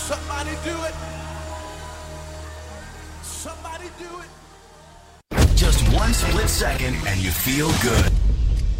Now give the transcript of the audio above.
Somebody do it. Somebody do it. Just one split second and you feel good.